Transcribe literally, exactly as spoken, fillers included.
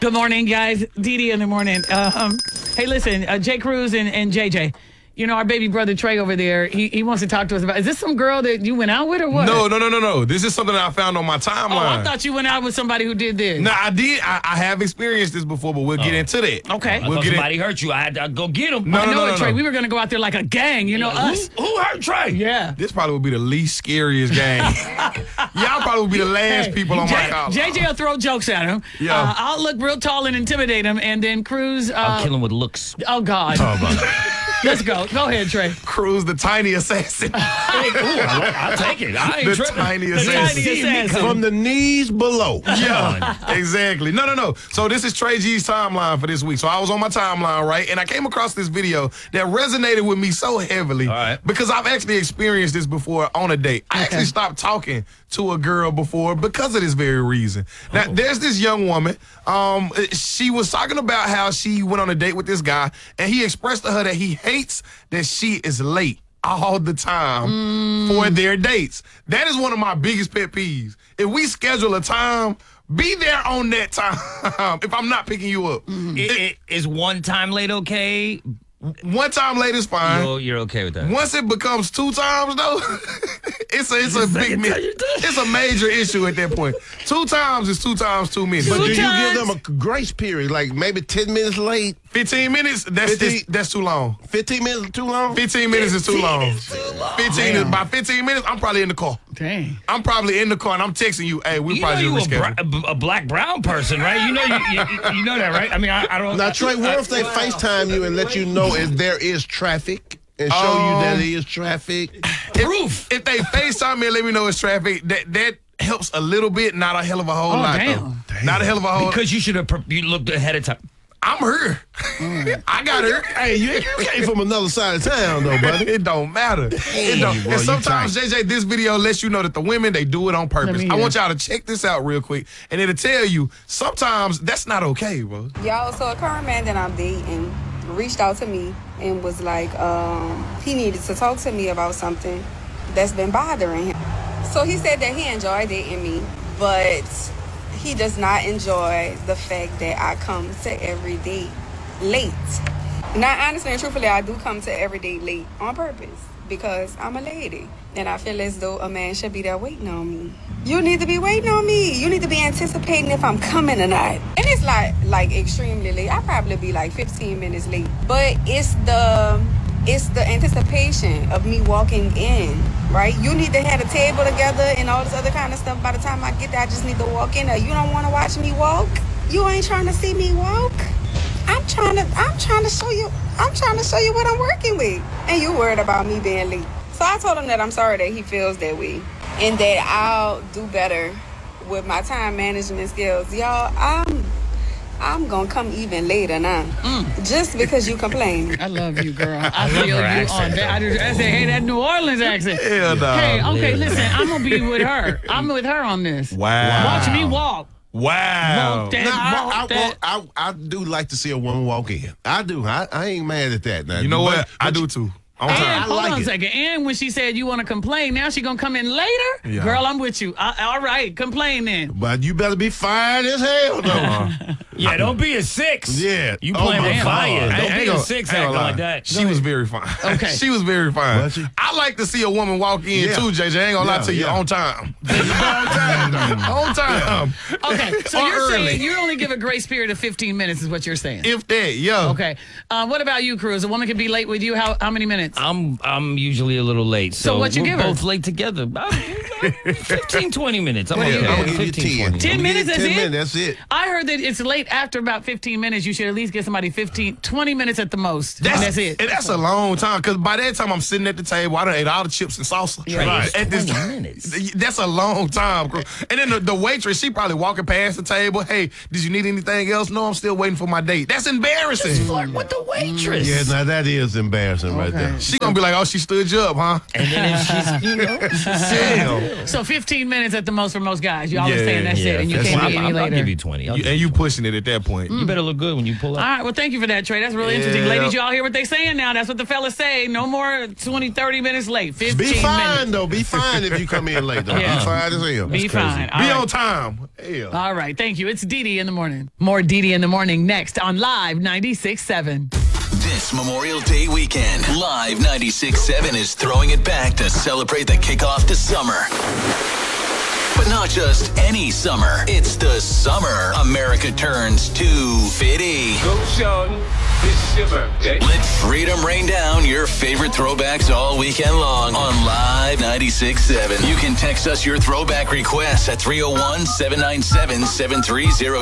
Good morning, guys. Dee Dee in the morning. Um, hey, listen, uh, Jay Cruz and, and J J. You know, our baby brother Trey over there, he, he wants to talk to us about, is this some girl that you went out with or what? No, no, no, no, no. This is something that I found on my timeline. Oh, I thought you went out with somebody who did this. No, I did. I, I have experienced this before, but we'll oh. get into that. Okay. I we'll thought get somebody in. hurt you. I had to go get him. No, I no, know no, it, no, Trey. no. We were going to go out there like a gang, you know, who, us. Who hurt Trey? Yeah. This probably would be the least scariest game. Y'all probably would be the last Hey, people on J- my call. J J will throw jokes at him. Yeah. Uh, I'll look real tall and intimidate him, and then Cruz. Uh, I'll kill him with looks. Oh, God. Oh, my. Let's go. Go ahead, Trey. Cruz, the tiny assassin. Hey, ooh, I'll, I'll take it. I ain't The tripping. tiny The assassin. tiny assassin. From the knees below. Yeah, exactly. No, no, no. So this is Trey G's timeline for this week. So I was on my timeline, right? And I came across this video that resonated with me so heavily. All right. Because I've actually experienced this before on a date. I Okay. actually stopped talking to a girl before because of this very reason. Now, Oh. there's this young woman. Um, she was talking about how she went on a date with this guy, and he expressed to her that he hates that she is late all the time Mm. for their dates. That is one of my biggest pet peeves. If we schedule a time, be there on that time if I'm not picking you up. Mm-hmm. It, it, is one time late okay? One time late is fine. You're, you're okay with that? Once it becomes two times, though, it's a it's a big mi- it's a major issue at that point. Two times is two times too many. But Two do you times? give them a grace period, like maybe ten minutes late? Fifteen minutes, that's fifteen that's, that's too long. fifteen minutes too long? Fifteen minutes is too long. Fifteen is Damn. by fifteen minutes, I'm probably in the car. Dang. I'm probably in the car and I'm texting you, hey, we You know probably you a, reschedule. bra- a black brown person, right? You know you, you, you know that, right? I mean, I, I don't. Now, Trey, what if they FaceTime you and let you know if there is traffic and show you that Um, there is traffic? Proof. If they FaceTime me and let me know it's traffic, that that helps a little bit, not a hell of a whole Oh, lot. damn. Though. Not a hell of a whole lot. Because you should have pre- you looked ahead of time. I'm her. I got her. Hey, you, you came from another side of town, though, buddy. It don't matter. It don't. boy, And you sometimes, tight. J J, this video lets you know that the women, they do it on purpose. me I hear. want y'all to check this out real quick, and it'll tell you sometimes that's not okay, bro. Y'all, so a current man that I'm dating reached out to me and was like, um, he needed to talk to me about something that's been bothering him. So he said that he enjoyed dating me, but he does not enjoy the fact that I come to every date late. Now, honestly and truthfully, I do come to every date late on purpose because I'm a lady. And I feel as though a man should be there waiting on me. You need to be waiting on me. You need to be anticipating if I'm coming or not. And it's like like extremely late. I'll probably be like fifteen minutes late. But it's the it's the anticipation of me walking in, right? You need to have a table together and all this other kind of stuff. By the time I get there, I just need to walk in there. You don't want to watch me walk? You ain't trying to see me walk? I'm trying to I'm trying to show you I'm trying to show you what I'm working with. And you worried about me being late. So I told him that I'm sorry that he feels that way and that I'll do better with my time management skills. Y'all, I'm I'm gonna come even later now. Just because you complain. I love you, girl. I, feel you her on accent, that. I, just, I said, hey, that New Orleans accent. Hell no. Hey, okay, Live. listen, I'm going to be with her. I'm with her on this. Wow. Watch me walk. Wow. Walk that, Now, I, walk I, that. want- I, I do like to see a woman walk in. I do. I, I ain't mad at that. Now, You know but- what? I but do you- too. On And time. I hold like on a it. second. And when she said you want to complain, now she gonna come in later. Yeah. Girl, I'm with you. I, all right, complain then. But you better be fired as hell, though. Yeah, don't be a six. Yeah. You Oh, playing my with God. fire. I Don't ain't be gonna- a six I ain't acting gonna like lie. that. She was very fine. Okay. She was very fine. Was she? I like to see a woman walk in Yeah. too, J J. I ain't gonna lie Yeah, to you. yeah. On time. on time, though. On time. Okay, so Or you're early. saying you only give a grace period of fifteen minutes is what you're saying. If that, yo. Okay. Uh, what about you, Cruz? A woman can be late with you. How how many minutes? I'm I'm usually a little late. So, So what you we're give her? both late together. About fifteen, twenty minutes. I'm Yeah, okay. I'm gonna give you fifteen, ten. twenty. Ten I'm gonna minutes, give you that's ten it? minutes, that's it. I heard that it's late after about fifteen minutes. You should at least get somebody fifteen, twenty minutes at the most. That's, That's it. And that's a long time because by that time I'm sitting at the table. I done ate all the chips and salsa. Yeah. Right. At this, twenty minutes. That's a long time. Bro. And then the, the waitress, she probably walking past the table. Hey, did you need anything else? No, I'm still waiting for my date. That's embarrassing. Flirt with the waitress. Yeah, now that is embarrassing right Okay. there. right. She gonna be like, oh, she stood you up, huh? And then if she's, you know, she's Damn. So fifteen minutes at the most for most guys. You always Yeah, saying that's yeah, it, and you that's can't fine. be any I'll, I'll later. give you twenty. I'll You, give and you you pushing it at that point. You better look good when you pull All up. right, well, thank you for that, Trey. That's really interesting. Yeah. Ladies, y'all hear what they saying now. That's what the fellas say. No more twenty, thirty minutes late. fifteen Be fine, minutes. though. Be fine if you come in late, though. Yeah. Be fine as hell. Be fine. All Be right. on time. Hell. All right, thank you. It's Dee Dee in the morning. More Dee Dee in the morning next on Live ninety-six point seven. This Memorial Day weekend, Live ninety-six point seven is throwing it back to celebrate the kickoff to summer. But not just any summer. It's the summer America turns to Fitty. Go, Sean. This is your birthday. Let freedom rain down your favorite throwbacks all weekend long on Live ninety-six point seven. You can text us your throwback requests at three oh one, seven nine seven, seven three zero